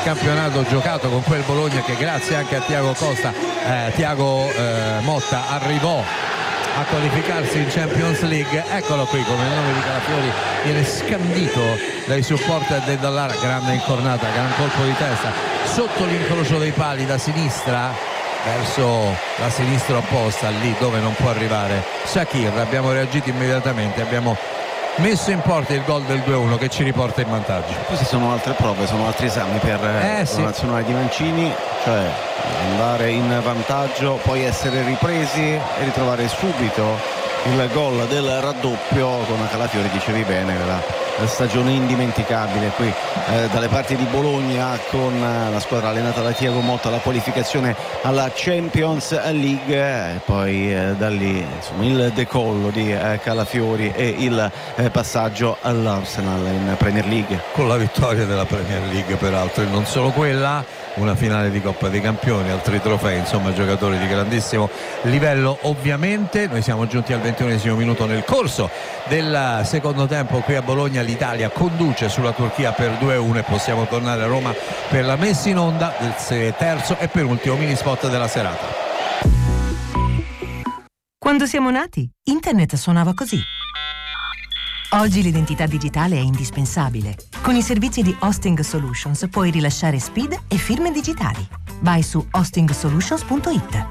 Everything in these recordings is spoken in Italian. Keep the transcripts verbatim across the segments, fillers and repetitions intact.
campionato giocato con quel Bologna che grazie anche a Thiago Costa, eh, Thiago eh, Motta arrivò a qualificarsi in Champions League. Eccolo qui come il nome di Calafiori viene scandito dai supporter del Dallara, grande incornata, gran colpo di testa sotto l'incrocio dei pali da sinistra verso la sinistra opposta, lì dove non può arrivare Shaqiri. Abbiamo reagito immediatamente, abbiamo messo in porta il gol del due a uno che ci riporta in vantaggio. Queste sono altre prove, sono altri esami per eh, la sì. nazionale di Mancini, cioè andare in vantaggio, poi essere ripresi e ritrovare subito il gol del raddoppio con Calafiori. Dicevi bene, la stagione indimenticabile qui eh, dalle parti di Bologna con eh, la squadra allenata da Thiago Motta, la qualificazione alla Champions League e eh, poi eh, da lì insomma, il decollo di eh, Calafiori e il eh, passaggio all'Arsenal in Premier League, con la vittoria della Premier League peraltro, e non solo quella, una finale di Coppa dei Campioni, altri trofei, insomma giocatori di grandissimo livello. Ovviamente noi siamo giunti al ventunesimo minuto nel corso del secondo tempo qui a Bologna. L'Italia conduce sulla Turchia per due a uno e possiamo tornare a Roma per la messa in onda del terzo e penultimo mini spot della serata. Quando siamo nati, internet suonava così. Oggi l'identità digitale è indispensabile. Con i servizi di Hosting Solutions puoi rilasciare SPID e firme digitali. Vai su hosting solutions punto it.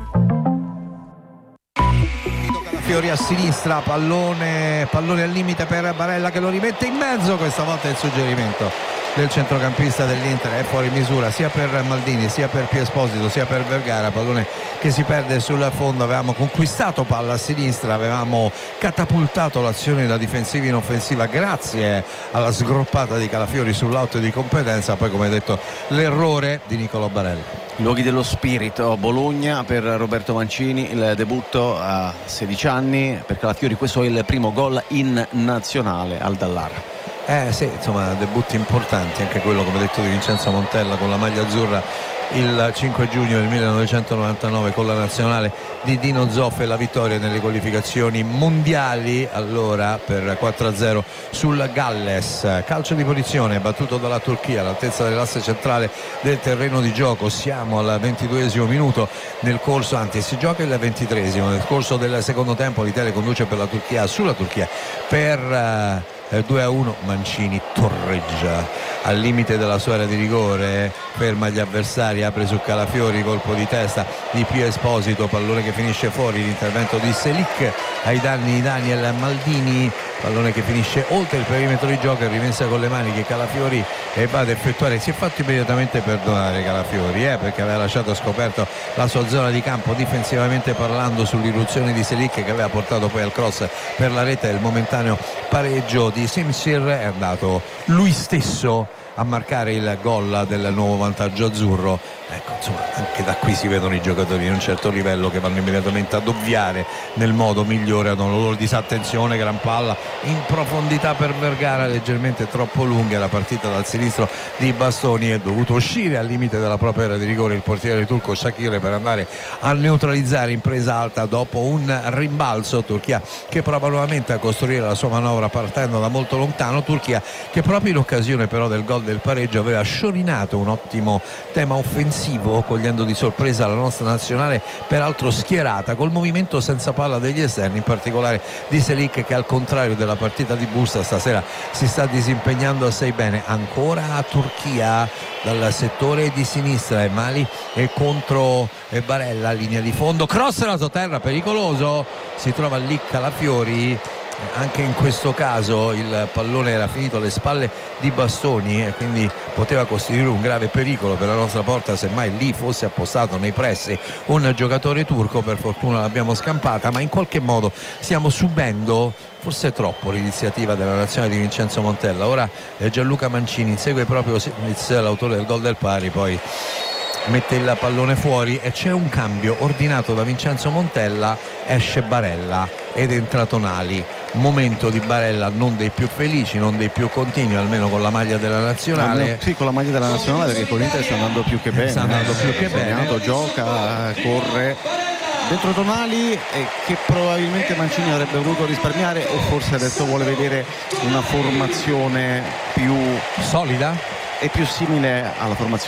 Fiori a sinistra, pallone, pallone al limite per Barella che lo rimette in mezzo. Questa volta il suggerimento del centrocampista dell'Inter è fuori misura sia per Maldini sia per Piesposito sia per Vergara, pallone che si perde sul fondo. Avevamo conquistato palla a sinistra, avevamo catapultato l'azione da difensiva in offensiva grazie alla sgroppata di Calafiori sull'auto di competenza, poi come detto l'errore di Nicolò Barella. Luoghi dello spirito, Bologna per Roberto Mancini, il debutto a sedici anni per Calafiori, questo è il primo gol in nazionale al Dallara. Eh sì, insomma debutti importanti, anche quello come detto di Vincenzo Montella con la maglia azzurra il cinque giugno del millenovecentonovantanove con la nazionale di Dino Zoff e la vittoria nelle qualificazioni mondiali allora per quattro a zero sul Galles. Calcio di punizione battuto dalla Turchia all'altezza dell'asse centrale del terreno di gioco. Siamo al ventiduesimo minuto nel corso, anzi si gioca il ventitreesimo nel corso del secondo tempo. L'Italia conduce per la Turchia sulla Turchia per uh, due a uno. Mancini torreggia al limite della sua area di rigore, ferma gli avversari, apre su Calafiori, colpo di testa di Pio Esposito, pallone che finisce fuori, l'intervento di Selic ai danni di Daniel Maldini, pallone che finisce oltre il perimetro di gioco e rimessa con le mani che Calafiori va ad effettuare. Si è fatto immediatamente perdonare Calafiori eh, perché aveva lasciato scoperto la sua zona di campo difensivamente parlando sull'irruzione di Selic che aveva portato poi al cross per la rete. Il momentaneo pareggio di Simsir, è andato lui stesso a marcare il gol del nuovo vantaggio azzurro. Ecco, insomma, anche da qui si vedono i giocatori di un certo livello che vanno immediatamente ad ovviare nel modo migliore ad una loro disattenzione. Gran palla in profondità per Vergara, leggermente troppo lunga. La partita dal sinistro di Bastoni, è dovuto uscire al limite della propria area di rigore il portiere turco Shaqiri per andare a neutralizzare in presa alta dopo un rimbalzo. Turchia che prova nuovamente a costruire la sua manovra partendo da molto lontano. Turchia che proprio in occasione però del gol del pareggio aveva sciorinato un ottimo tema offensivo, cogliendo di sorpresa la nostra nazionale peraltro schierata col movimento senza palla degli esterni, in particolare di Selic che al contrario della partita di Busta stasera si sta disimpegnando assai bene. Ancora a Turchia dal settore di sinistra e Mali e contro Barella, linea di fondo, cross lato terra pericoloso, si trova lì Calafiori. Anche in questo caso il pallone era finito alle spalle di Bastoni e quindi poteva costituire un grave pericolo per la nostra porta semmai lì fosse appostato nei pressi un giocatore turco. Per fortuna l'abbiamo scampata, ma in qualche modo stiamo subendo forse troppo l'iniziativa della nazionale di Vincenzo Montella. Ora Gianluca Mancini insegue proprio l'autore del gol del pari, poi mette il pallone fuori e c'è un cambio ordinato da Vincenzo Montella, esce Barella ed entra Tonali. Momento di Barella non dei più felici, non dei più continui, almeno con la maglia della nazionale. Sì, con la maglia della nazionale, perché con l'Inter sta andando più che bene. Sta andando più che bene. Gioca, corre. Dentro Tonali eh, che probabilmente Mancini avrebbe voluto risparmiare, o forse adesso vuole vedere una formazione più solida e più simile alla formazione